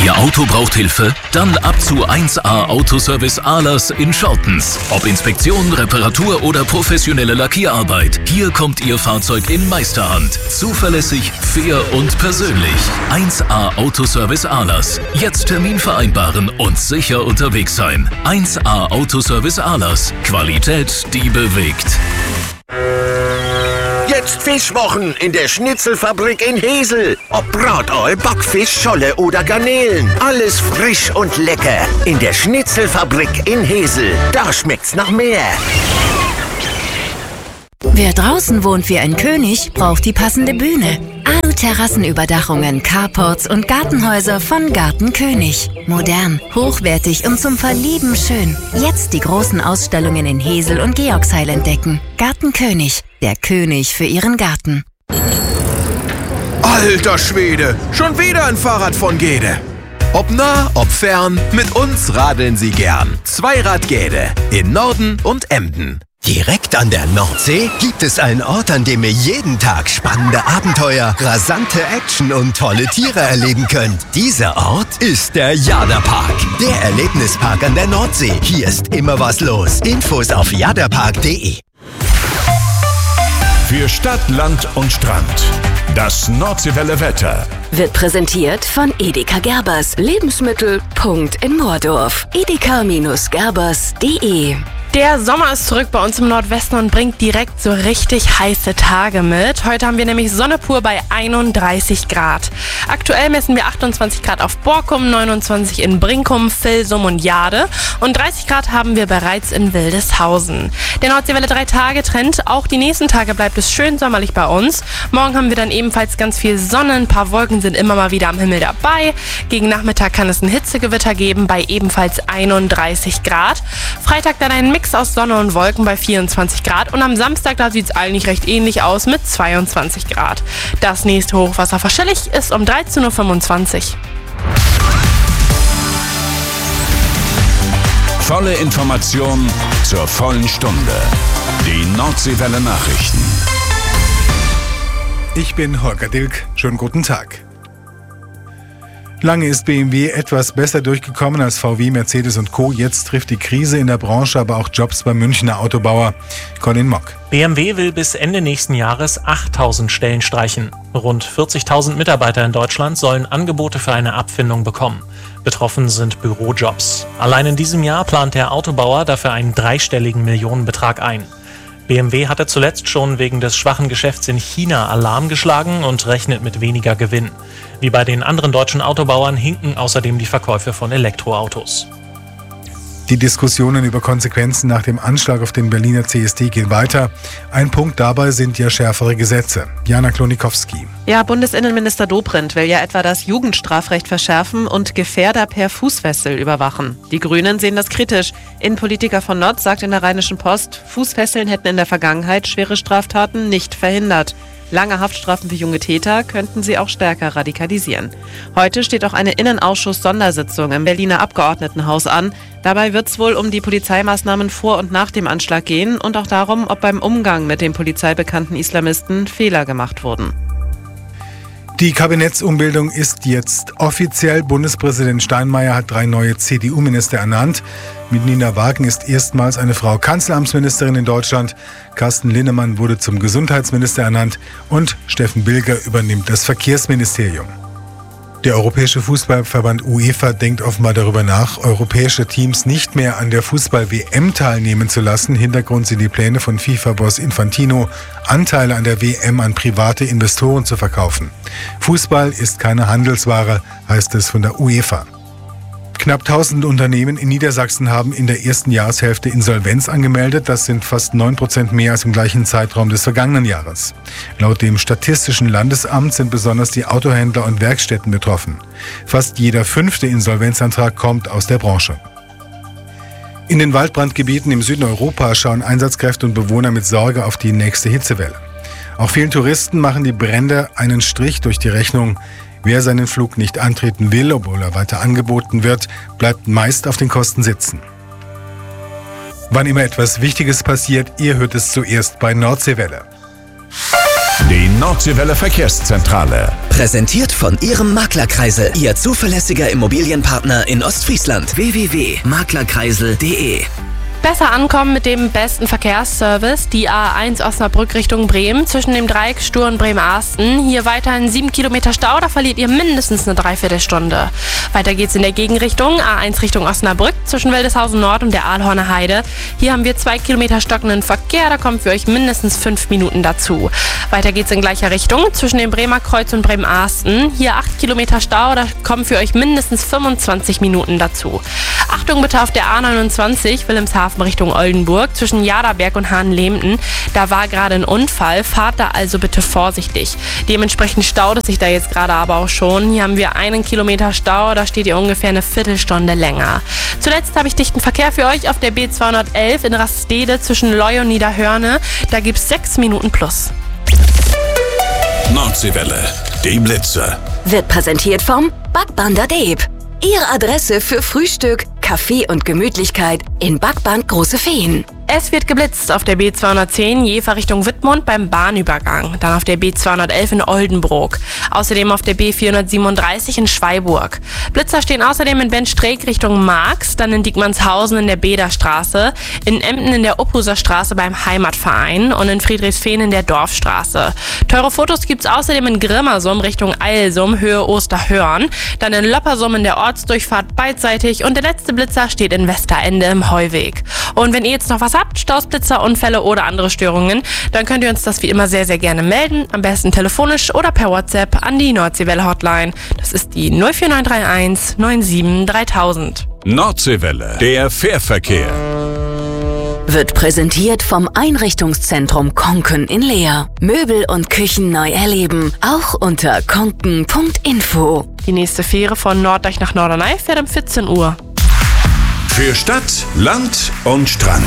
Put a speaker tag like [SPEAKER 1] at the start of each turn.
[SPEAKER 1] Ihr Auto braucht Hilfe? Dann ab zu 1A Autoservice Ahlers in Schortens. Ob Inspektion, Reparatur oder professionelle Lackierarbeit. Hier kommt Ihr Fahrzeug in Meisterhand. Zuverlässig, fair und persönlich. 1A Autoservice Ahlers. Jetzt Termin vereinbaren und sicher unterwegs sein. 1A Autoservice Ahlers. Qualität, die bewegt.
[SPEAKER 2] Jetzt Fischwochen in der Schnitzelfabrik in Hesel. Ob Bratoi, Backfisch, Scholle oder Garnelen. Alles frisch und lecker. In der Schnitzelfabrik in Hesel. Da schmeckt's nach mehr.
[SPEAKER 3] Wer draußen wohnt wie ein König, braucht die passende Bühne. Alu-Terrassenüberdachungen, Carports und Gartenhäuser von Garten König. Modern, hochwertig und zum Verlieben schön. Jetzt die großen Ausstellungen in Hesel und Georgsheil entdecken. Garten König, der König für Ihren Garten.
[SPEAKER 4] Alter Schwede, schon wieder ein Fahrrad von Gede. Ob nah, ob fern, mit uns radeln Sie gern. Zweirad Gede in Norden und Emden.
[SPEAKER 5] Direkt an der Nordsee gibt es einen Ort, an dem ihr jeden Tag spannende Abenteuer, rasante Action und tolle Tiere erleben könnt. Dieser Ort ist der Jadapark, der Erlebnispark an der Nordsee. Hier ist immer was los. Infos auf jadapark.de.
[SPEAKER 6] Für Stadt, Land und Strand. Das Nordseewelle Wetter
[SPEAKER 3] Wird präsentiert von Edeka Gerbers. Lebensmittel. Punkt in Moordorf. edeka-gerbers.de.
[SPEAKER 7] Der Sommer ist zurück bei uns im Nordwesten und bringt direkt so richtig heiße Tage mit. Heute haben wir nämlich Sonne pur bei 31 Grad. Aktuell messen wir 28 Grad auf Borkum, 29 in Brinkum, Vilsum und Jade und 30 Grad haben wir bereits in Wildeshausen. Der Nordseewelle 3-Tage-Trend, auch die nächsten Tage bleibt es schön sommerlich bei uns. Morgen haben wir dann ebenfalls ganz viel Sonne, ein paar Wolken sind immer mal wieder am Himmel dabei. Gegen Nachmittag kann es ein Hitzegewitter geben bei ebenfalls 31 Grad. Freitag dann ein Mix aus Sonne und Wolken bei 24 Grad und am Samstag, da sieht es eigentlich recht ähnlich aus mit 22 Grad. Das nächste Hochwasser wahrscheinlich ist um 13.25 Uhr.
[SPEAKER 6] Volle Information zur vollen Stunde. Die Nordseewelle Nachrichten.
[SPEAKER 8] Ich bin Holger Dilk. Schönen guten Tag. Lange ist BMW etwas besser durchgekommen als VW, Mercedes und Co. Jetzt trifft die Krise in der Branche aber auch Jobs beim Münchner Autobauer. Colin Mock.
[SPEAKER 9] BMW will bis Ende nächsten Jahres 8.000 Stellen streichen. Rund 40.000 Mitarbeiter in Deutschland sollen Angebote für eine Abfindung bekommen. Betroffen sind Bürojobs. Allein in diesem Jahr plant der Autobauer dafür einen dreistelligen Millionenbetrag ein. BMW hatte zuletzt schon wegen des schwachen Geschäfts in China Alarm geschlagen und rechnet mit weniger Gewinn. Wie bei den anderen deutschen Autobauern hinken außerdem die Verkäufe von Elektroautos.
[SPEAKER 8] Die Diskussionen über Konsequenzen nach dem Anschlag auf den Berliner CSD gehen weiter. Ein Punkt dabei sind ja schärfere Gesetze. Jana Klonikowski.
[SPEAKER 10] Ja, Bundesinnenminister Dobrindt will ja etwa das Jugendstrafrecht verschärfen und Gefährder per Fußfessel überwachen. Die Grünen sehen das kritisch. Innenpolitiker von Notz sagt in der Rheinischen Post, Fußfesseln hätten in der Vergangenheit schwere Straftaten nicht verhindert. Lange Haftstrafen für junge Täter könnten sie auch stärker radikalisieren. Heute steht auch eine Innenausschuss-Sondersitzung im Berliner Abgeordnetenhaus an. Dabei wird es wohl um die Polizeimaßnahmen vor und nach dem Anschlag gehen und auch darum, ob beim Umgang mit den polizeibekannten Islamisten Fehler gemacht wurden.
[SPEAKER 8] Die Kabinettsumbildung ist jetzt offiziell. Bundespräsident Steinmeier hat 3 neue CDU-Minister ernannt. Mit Nina Wagen ist erstmals eine Frau Kanzleramtsministerin in Deutschland. Carsten Linnemann wurde zum Gesundheitsminister ernannt und Steffen Bilger übernimmt das Verkehrsministerium. Der Europäische Fußballverband UEFA denkt offenbar darüber nach, europäische Teams nicht mehr an der Fußball-WM teilnehmen zu lassen. Hintergrund sind die Pläne von FIFA-Boss Infantino, Anteile an der WM an private Investoren zu verkaufen. Fußball ist keine Handelsware, heißt es von der UEFA. Knapp 1000 Unternehmen in Niedersachsen haben in der ersten Jahreshälfte Insolvenz angemeldet. Das sind fast 9% mehr als im gleichen Zeitraum des vergangenen Jahres. Laut dem Statistischen Landesamt sind besonders die Autohändler und Werkstätten betroffen. Fast jeder 5. Insolvenzantrag kommt aus der Branche. In den Waldbrandgebieten im Süden Europas schauen Einsatzkräfte und Bewohner mit Sorge auf die nächste Hitzewelle. Auch vielen Touristen machen die Brände einen Strich durch die Rechnung. Wer seinen Flug nicht antreten will, obwohl er weiter angeboten wird, bleibt meist auf den Kosten sitzen. Wann immer etwas Wichtiges passiert, ihr hört es zuerst bei Nordseewelle.
[SPEAKER 6] Die Nordseewelle Verkehrszentrale.
[SPEAKER 11] Präsentiert von Ihrem Maklerkreisel, Ihr zuverlässiger Immobilienpartner in Ostfriesland. www.maklerkreisel.de.
[SPEAKER 7] Besser ankommen mit dem besten Verkehrsservice. Die A1 Osnabrück Richtung Bremen zwischen dem Dreieck Stur und Bremen-Arsten. Hier weiterhin 7 Kilometer Stau, da verliert ihr mindestens eine Dreiviertelstunde. Weiter geht's in der Gegenrichtung. A1 Richtung Osnabrück zwischen Wildeshausen Nord und der Aalhorner Heide. Hier haben wir 2 Kilometer stockenden Verkehr, da kommt für euch mindestens 5 Minuten dazu. Weiter geht's in gleicher Richtung zwischen dem Bremer Kreuz und Bremen-Arsten. Hier 8 Kilometer Stau, da kommen für euch mindestens 25 Minuten dazu. Achtung bitte auf der A29 Wilhelmshaven Richtung Oldenburg zwischen Jaderberg und Hahnlehmten. Da war gerade ein Unfall, fahrt da also bitte vorsichtig. Dementsprechend staut es sich da jetzt gerade aber auch schon. Hier haben wir 1 Kilometer Stau, da steht ihr ungefähr eine Viertelstunde länger. Zuletzt habe ich dichten Verkehr für euch auf der B211 in Rastede zwischen Leu und Niederhörne. Da gibt es 6 Minuten plus.
[SPEAKER 6] Nordseewelle, die Blitzer.
[SPEAKER 3] Wird präsentiert vom Backband Deep. Ihre Adresse für Frühstück, Kaffee und Gemütlichkeit in Backband Große Feen.
[SPEAKER 7] Es wird geblitzt auf der B210 Jever Richtung Wittmund beim Bahnübergang. Dann auf der B211 in Oldenburg. Außerdem auf der B437 in Schweiburg. Blitzer stehen außerdem in Benstreek Richtung Marx, dann in Diekmannshausen in der Bederstraße, in Emden in der Uphuser Straße beim Heimatverein und in Friedrichsfehn in der Dorfstraße. Teure Fotos gibt's außerdem in Grimmersum Richtung Eilsum, Höhe Osterhörn, dann in Loppersum in der Ortsdurchfahrt beidseitig und der letzte Blitzer steht in Westerende im Heuweg. Und wenn ihr jetzt noch was habt, Staus, Blitzer, Unfälle oder andere Störungen, dann könnt ihr uns das wie immer sehr, sehr gerne melden. Am besten telefonisch oder per WhatsApp an die Nordseewelle Hotline. Das ist die 04931 97 3000.
[SPEAKER 6] Nordseewelle, der Fährverkehr.
[SPEAKER 3] Wird präsentiert vom Einrichtungszentrum Konken in Leer. Möbel und Küchen neu erleben, auch unter konken.info.
[SPEAKER 7] Die nächste Fähre von Norddeich nach Norderney fährt um 14 Uhr.
[SPEAKER 6] Für Stadt, Land und Strand.